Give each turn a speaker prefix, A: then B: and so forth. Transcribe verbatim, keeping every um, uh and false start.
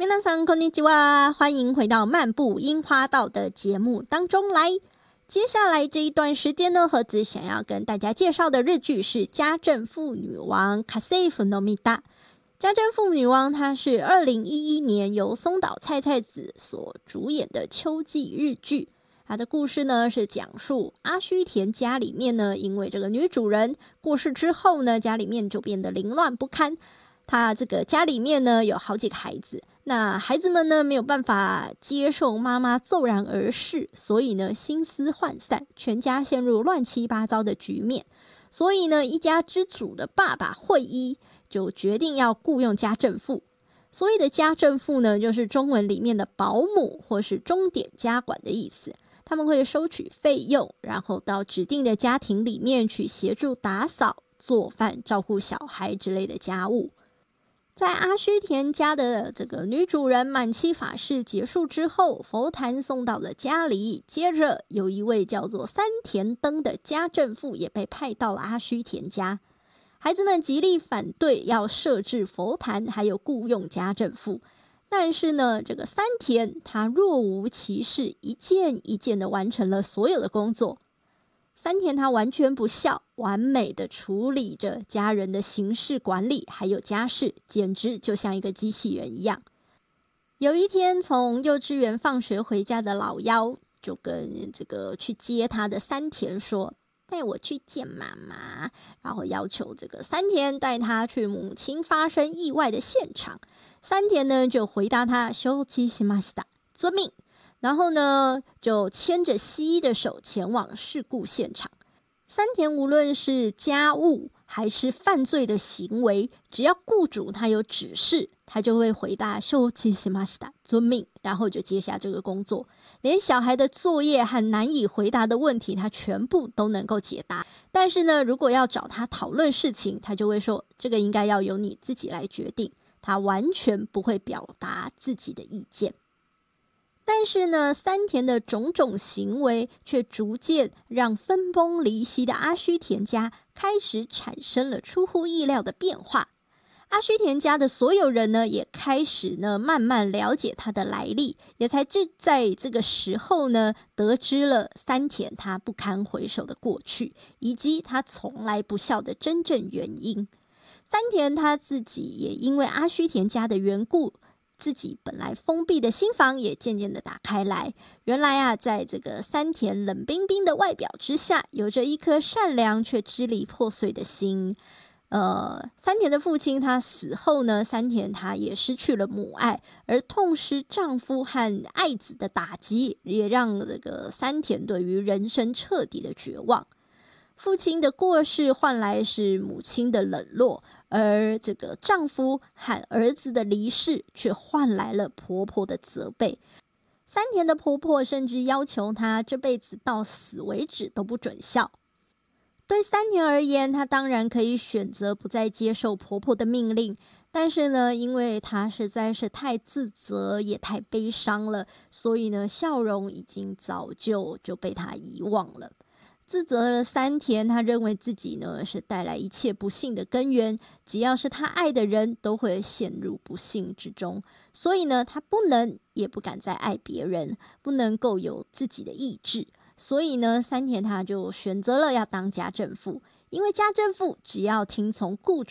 A: 皆さんこんにちは，欢迎回到漫步樱花道的节目当中来。接下来这一段时间呢，盒子想要跟大家介绍的日剧是《家政妇女王》家政婦の御名。家政妇女王它是二零一一年由松岛菜菜子所主演的秋季日剧。它的故事呢是讲述阿须田家里面呢，因为这个女主人过世之后呢，家里面就变得凌乱不堪。他这个家里面呢有好几个孩子，那孩子们呢没有办法接受妈妈骤然而逝，所以呢心思涣散，全家陷入乱七八糟的局面。所以呢一家之主的爸爸惠一就决定要雇佣家政妇。所谓的家政妇呢，就是中文里面的保姆或是钟点家管的意思。他们会收取费用，然后到指定的家庭里面去协助打扫、做饭、照顾小孩之类的家务。在阿须田家的这个女主人满期法事结束之后，佛坛送到了家里，接着有一位叫做三田灯的家政妇也被派到了阿须田家。孩子们极力反对要设置佛坛还有雇佣家政妇，但是呢这个三田他若无其事，一件一件的完成了所有的工作。三田他完全不孝，完美的处理着家人的行事管理还有家事，简直就像一个机器人一样。有一天从幼稚园放学回家的老幺就跟这个去接他的三田说，带我去见妈妈，然后要求这个三田带他去母亲发生意外的现场。三田呢就回答他承知しました，遵命。然后呢就牵着西医的手前往事故现场。三田无论是家务还是犯罪的行为，只要雇主他有指示，他就会回答承知しました，遵命，然后就接下这个工作。连小孩的作业和难以回答的问题他全部都能够解答。但是呢如果要找他讨论事情，他就会说这个应该要由你自己来决定，他完全不会表达自己的意见。但是呢三田的种种行为却逐渐让分崩离析的阿须田家开始产生了出乎意料的变化。阿须田家的所有人呢也开始呢慢慢了解他的来历，也才在这个时候呢得知了三田他不堪回首的过去，以及他从来不孝的真正原因。三田他自己也因为阿须田家的缘故，自己本来封闭的心房也渐渐的打开来。原来啊在这个三田冷冰冰的外表之下，有着一颗善良却支离破碎的心。呃，三田的父亲他死后呢，三田他也失去了母爱，而痛失丈夫和爱子的打击，也让这个三田对于人生彻底的绝望。父亲的过世换来是母亲的冷落，而这个丈夫和儿子的离世却换来了婆婆的责备。三田的婆婆甚至要求她这辈子到死为止都不准孝。对三田而言，她当然可以选择不再接受婆婆的命令，但是呢因为她实在是太自责也太悲伤了，所以呢笑容已经早就就被她遗忘了。自责了三田，他认为自己呢是带来一切不幸的根源，只要是他爱的人都会陷入不幸之中，所以呢他不能也不敢再爱别人，不能够有自己的意志。所以呢三田他就选择了要当家政妇，因为家政妇只要听从雇主